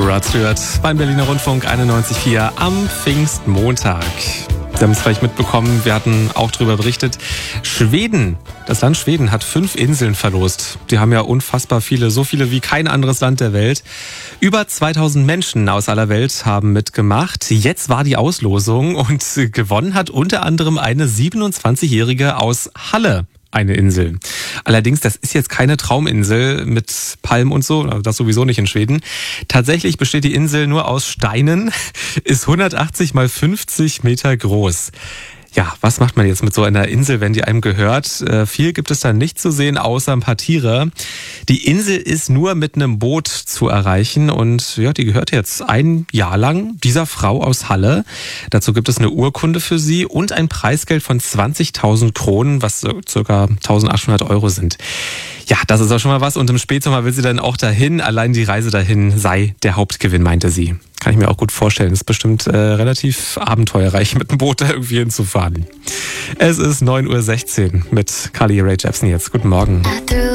Rod Stewart beim Berliner Rundfunk 91.4 am Pfingstmontag. Sie haben es vielleicht mitbekommen, wir hatten auch darüber berichtet. Schweden, das Land Schweden hat 5 Inseln verlost. Die haben ja unfassbar viele, so viele wie kein anderes Land der Welt. Über 2000 Menschen aus aller Welt haben mitgemacht. Jetzt war die Auslosung und gewonnen hat unter anderem eine 27-Jährige aus Halle. Eine Insel. Allerdings, das ist jetzt keine Trauminsel mit Palmen und so, das sowieso nicht in Schweden. Tatsächlich besteht die Insel nur aus Steinen, ist 180 mal 50 Meter groß. Ja, was macht man jetzt mit so einer Insel, wenn die einem gehört? Viel gibt es da nicht zu sehen, außer ein paar Tiere. Die Insel ist nur mit einem Boot zu erreichen und ja, die gehört jetzt ein Jahr lang dieser Frau aus Halle. Dazu gibt es eine Urkunde für sie und ein Preisgeld von 20.000 Kronen, was ca. 1.800 Euro sind. Ja, das ist auch schon mal was und im Spätsommer will sie dann auch dahin. Allein die Reise dahin sei der Hauptgewinn, meinte sie. Kann ich mir auch gut vorstellen. Ist bestimmt relativ abenteuerreich, mit dem Boot da irgendwie hinzufahren. Es ist 9.16 Uhr mit Carly Rae Jepsen jetzt. Guten Morgen.